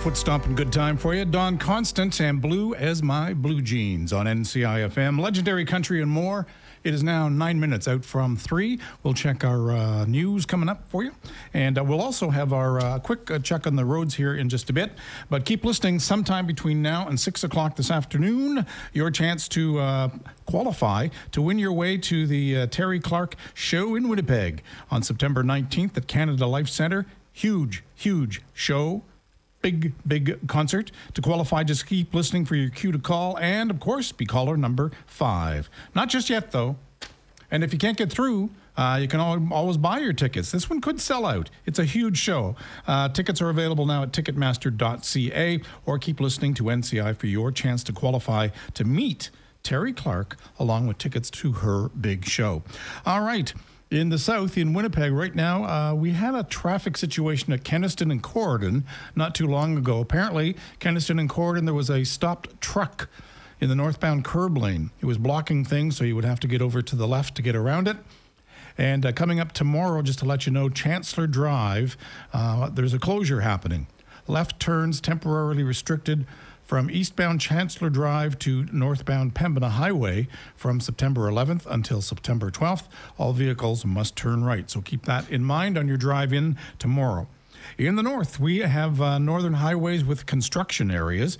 foot stomping good time for you. Don Constant and Blue as My Blue Jeans on NCIFM. Legendary Country and more. It is now 9 minutes out from 3. We'll check our news coming up for you. And we'll also have our quick check on the roads here in just a bit. But keep listening sometime between now and 6 o'clock this afternoon. Your chance to qualify to win your way to the Terry Clark Show in Winnipeg on September 19th at Canada Life Centre. Huge show. Big concert. To qualify, just keep listening for your cue to call and, of course, be caller number 5. Not just yet, though. And if you can't get through, you can always buy your tickets. This one could sell out. It's a huge show. Tickets are available now at ticketmaster.ca, or keep listening to NCI for your chance to qualify to meet Terry Clark along with tickets to her big show. All right. In the south, in Winnipeg right now, we had a traffic situation at Kenaston and Corridon not too long ago. Apparently, Kenaston and Corridon, there was a stopped truck in the northbound curb lane. It was blocking things, so you would have to get over to the left to get around it. And coming up tomorrow, just to let you know, Chancellor Drive, there's a closure happening. Left turns temporarily restricted from eastbound Chancellor Drive to northbound Pembina Highway from September 11th until September 12th. All vehicles must turn right, so keep that in mind on your drive in tomorrow. In the north, we have northern highways with construction areas.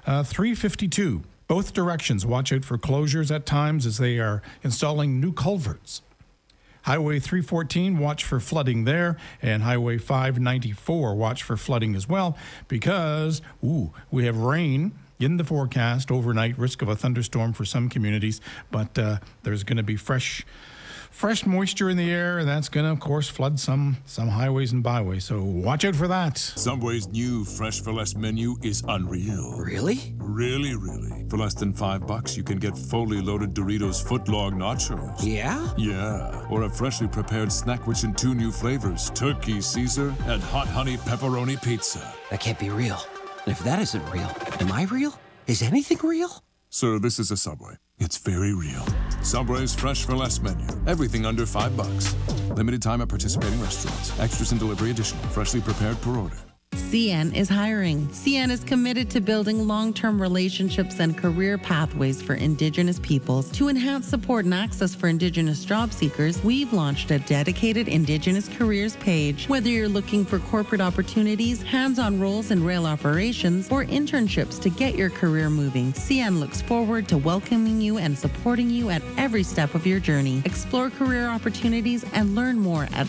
352, both directions. Watch out for closures at times as they are installing new culverts. Highway 314, watch for flooding there, and Highway 594, watch for flooding as well, because, we have rain in the forecast overnight, risk of a thunderstorm for some communities, but there's going to be fresh moisture in the air, and that's going to, of course, flood some highways and byways, so watch out for that. Subway's new Fresh for Less menu is unreal. Really? Really. For less than $5, you can get fully loaded Doritos footlong nachos. Yeah? Yeah. Or a freshly prepared snack rich in 2 new flavors, Turkey Caesar and Hot Honey Pepperoni Pizza. That can't be real. And if that isn't real, am I real? Is anything real? Sir, this is a Subway. It's very real. Subway's Fresh for Less menu. Everything under $5. Limited time at participating restaurants. Extras and delivery additional. Freshly prepared per order. CN is hiring. CN is committed to building long-term relationships and career pathways for Indigenous peoples. To enhance support and access for Indigenous job seekers, we've launched a dedicated Indigenous careers page. Whether you're looking for corporate opportunities, hands-on roles in rail operations, or internships to get your career moving, CN looks forward to welcoming you and supporting you at every step of your journey. Explore career opportunities and learn more at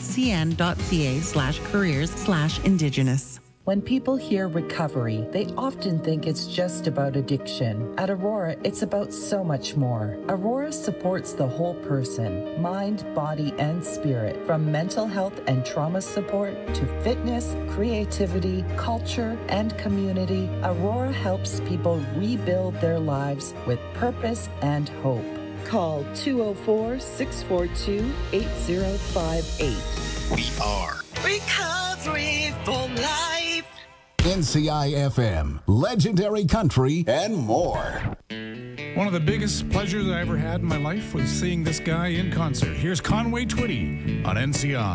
cn.ca/careers/Indigenous. When people hear recovery, they often think it's just about addiction. At Aurora, it's about so much more. Aurora supports the whole person, mind, body, and spirit. From mental health and trauma support to fitness, creativity, culture, and community, Aurora helps people rebuild their lives with purpose and hope. Call 204-642-8058. We are Recovery for Life. NCIFM, Legendary Country, and more. One of the biggest pleasures I ever had in my life was seeing this guy in concert. Here's Conway Twitty on NCI.